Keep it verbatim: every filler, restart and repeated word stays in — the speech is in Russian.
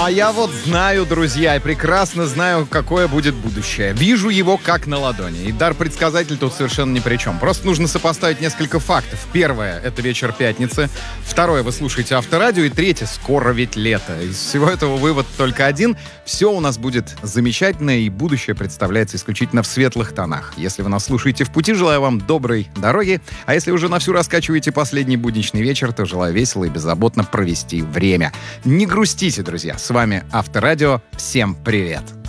А я вот знаю, друзья, и прекрасно знаю, какое будет будущее. Вижу его как на ладони. И дар-предсказатель тут совершенно ни при чем. Просто нужно сопоставить несколько фактов. Первое — это вечер пятницы. Второе — вы слушаете Авторадио. И третье — скоро ведь лето. Из всего этого вывод только один. Все у нас будет замечательно, и будущее представляется исключительно в светлых тонах. Если вы нас слушаете в пути, желаю вам доброй дороги. А если уже на всю раскачиваете последний будничный вечер, то желаю весело и беззаботно провести время. Не грустите, друзья. С вами Авторадио. Всем привет!